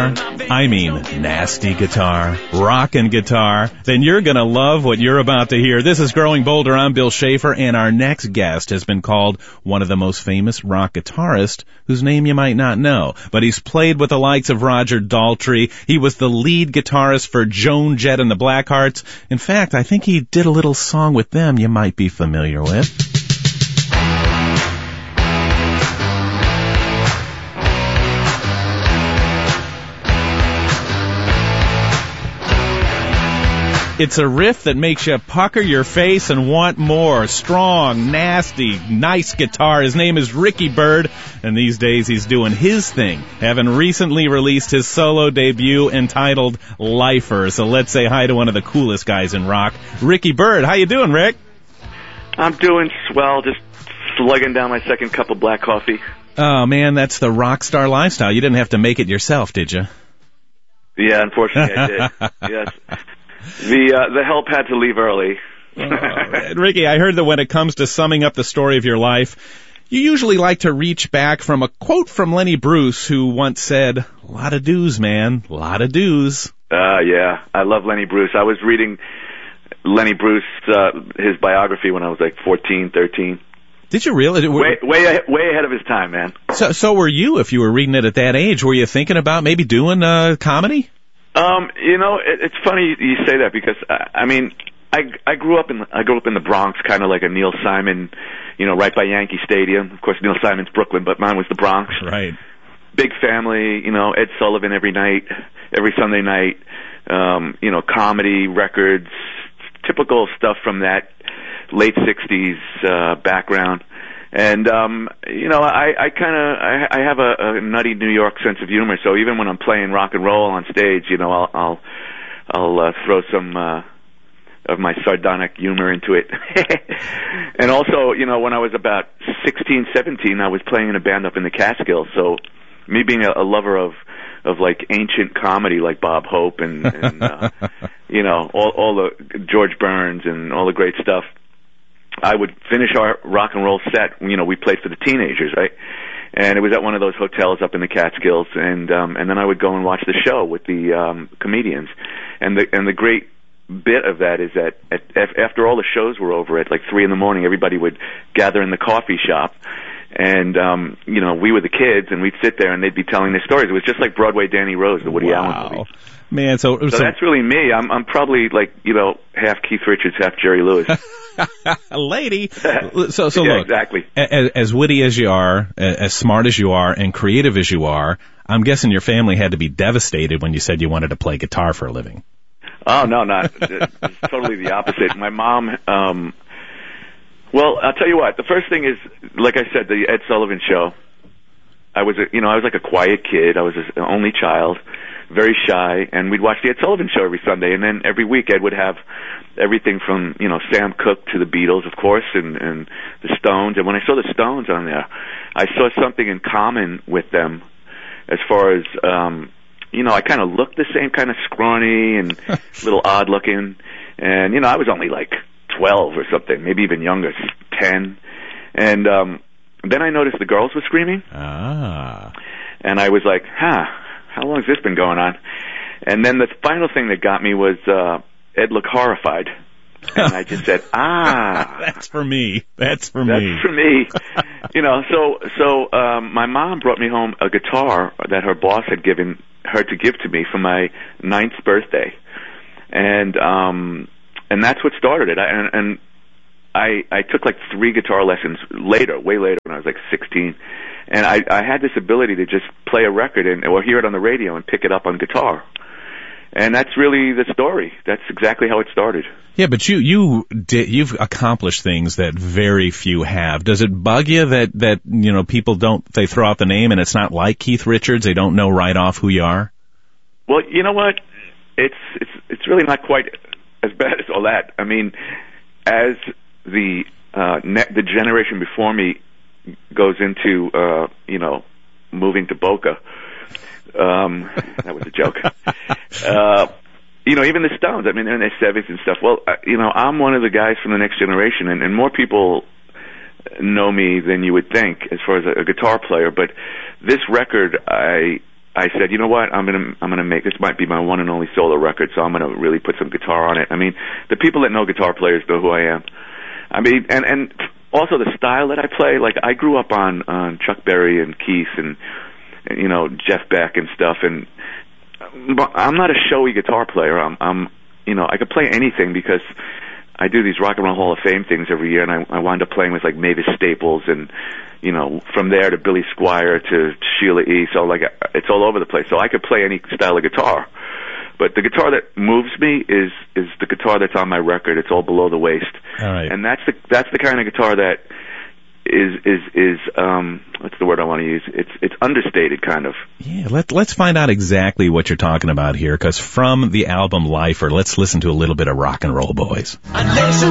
guitar, I mean nasty guitar, rockin' guitar, then you're gonna love what you're about to hear. This is Growing Bolder. I'm Bill Schaefer, and our next guest has been called one of the most famous rock guitarists whose name you might not know. But he's played with the likes of Roger Daltrey. He was the lead guitarist for Joan Jett and the Blackhearts. In fact, I think he did a little song with them you might be familiar with. It's a riff that makes you pucker your face and want more. Strong, nasty, nice guitar. His name is Ricky Byrd, and these days he's doing his thing, having recently released his solo debut entitled Lifer. So let's say hi to one of the coolest guys in rock, Ricky Byrd. How you doing, Rick? I'm doing swell, just slugging down my second cup of black coffee. Oh, man, that's the rock star lifestyle. You didn't have to make it yourself, did you? Yeah, unfortunately I did. Yes. The help had to leave early. Ricky, I heard that when it comes to summing up the story of your life, you usually like to reach back from a quote from Lenny Bruce, who once said, "A lot of dues, man, a lot of dues." Yeah, I love Lenny Bruce. I was reading Lenny Bruce, his biography when I was like 14, 13. Did you really? Way ahead of his time, man. So were you, if you were reading it at that age? Were you thinking about maybe doing comedy? It's funny you say that because I mean, I grew up in the Bronx, kind of like a Neil Simon, right by Yankee Stadium. Of course, Neil Simon's Brooklyn, but mine was the Bronx. Right. Big family, Ed Sullivan every Sunday night. Comedy, records, typical stuff from that late '60s background. And I have a nutty New York sense of humor. So even when I'm playing rock and roll on stage, I'll throw some of my sardonic humor into it. And also, when I was about 16, 17, I was playing in a band up in the Catskills. So me being a lover of like ancient comedy, like Bob Hope and all the George Burns and all the great stuff, I would finish our rock and roll set. We played for the teenagers, right? And it was at one of those hotels up in the Catskills, and then I would go and watch the show with the comedians. And the great bit of that is that after all the shows were over at like 3 a.m, everybody would gather in the coffee shop, and we were the kids, and we'd sit there and they'd be telling their stories. It was just like Broadway Danny Rose, the Woody Allen movie. Man, so that's really me. I'm probably like half Keith Richards, half Jerry Lewis. Lady. So yeah, look, exactly. As witty as you are, as smart as you are, and creative as you are, I'm guessing your family had to be devastated when you said you wanted to play guitar for a living. Oh, no, not totally the opposite. My mom, well, I'll tell you what. The first thing is, like I said, the Ed Sullivan Show. I was like a quiet kid. I was an only child, very shy, and we'd watch the Ed Sullivan Show every Sunday, and then every week Ed would have everything from, Sam Cooke to the Beatles, of course, and the Stones. And when I saw the Stones on there, I saw something in common with them as far as, I kind of looked the same, kind of scrawny and a little odd looking. And, I was only like 12 or something, maybe even younger, 10. And then I noticed the girls were screaming. Ah. And I was like, how long has this been going on? And then the final thing that got me was Ed looked horrified. And I just said, That's for me. That's for me. So my mom brought me home a guitar that her boss had given her to give to me for my 9th birthday. And that's what started it. And I took like 3 guitar lessons later, way later, when I was like 16. And I had this ability to just play a record or hear it on the radio and pick it up on guitar. And that's really the story. That's exactly how it started. Yeah, but you've accomplished things that very few have. Does it bug you that people they throw out the name and it's not like Keith Richards? They don't know right off who you are? Well, you know what? It's really not quite as bad as all that. I mean, as the generation before me goes into moving to Boca. That was a joke. Even the Stones, I mean, they're in their 70s and stuff. Well, I'm one of the guys from the next generation, and more people know me than you would think as far as a guitar player. But this record, I I said, you know what, I'm gonna make, this might be my one and only solo record, so I'm gonna really put some guitar on it. I mean, the people that know guitar players know who I am. I mean, and also the style that I play, like I grew up on Chuck Berry and Keith and you know, Jeff Beck and stuff, and I'm not a showy guitar player. I'm you know, I could play anything because I do these Rock and Roll Hall of Fame things every year, and I wind up playing with like Mavis Staples and, you know, from there to Billy Squier to Sheila E. So like it's all over the place. So I could play any style of guitar, but the guitar that moves me is the guitar that's on my record. It's all below the waist, all right. And that's the kind of guitar that is what's the word I want to use? It's understated, kind of. Yeah, let's find out exactly what you're talking about here, because from the album Lifer, let's listen to a little bit of Rock and Roll Boys.